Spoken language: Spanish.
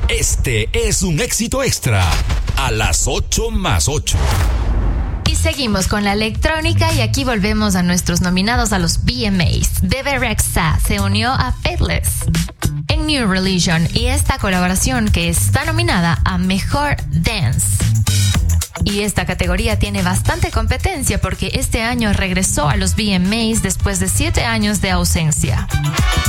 Este es un éxito extra a las 8+8. Y seguimos con la electrónica y aquí volvemos a nuestros nominados a los VMAs. Bebe Rexha se unió a Faithless en New Religion y esta colaboración que está nominada a Mejor Dance. Y esta categoría tiene bastante competencia porque este año regresó a los VMAs después de 7 años de ausencia.